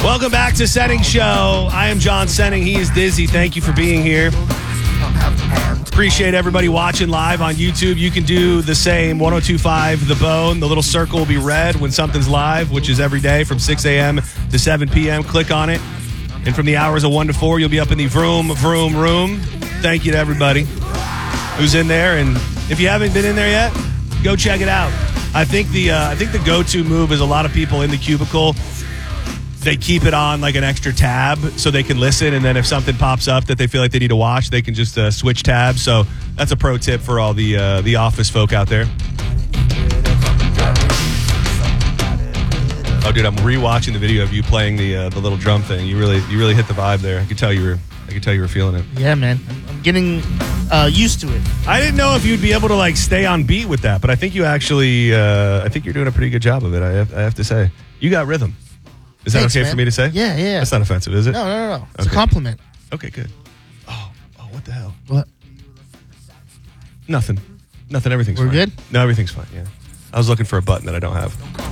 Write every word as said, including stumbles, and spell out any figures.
Welcome back to Senning Show. I am John Senning. He is Dizzy. Thank you for being here. Appreciate everybody watching live on YouTube. You can do the same. ten twenty-five The Bone. The little circle will be red when something's live, which is every day from six a.m. to seven p.m. Click on it. And from the hours of one to four, you'll be up in the Vroom, Vroom Room. Thank you to everybody who's in there. And if you haven't been in there yet, go check it out. I think the uh, I think the go-to move is a lot of people in the cubicle, they keep it on like an extra tab so they can listen, and then if something pops up that they feel like they need to watch, they can just uh, switch tabs. So that's a pro tip for all the uh, the office folk out there. Oh, dude, I'm rewatching the video of you playing the uh, the little drum thing. You really you really hit the vibe there. I could tell you were I could tell you were feeling it. Yeah, man, I'm getting uh, used to it. I didn't know if you'd be able to like stay on beat with that, but I think you actually uh, I think you're doing a pretty good job of it. I have, I have to say, you got rhythm. Is that Thanks, okay man. for me to say? Yeah, yeah. That's not offensive, is it? No, no, no, no. It's Okay. a compliment. Okay, good. Oh, oh, what the hell? What? Nothing. Nothing. Everything's We're fine. good? No, everything's fine, yeah. I was looking for a button that I don't have.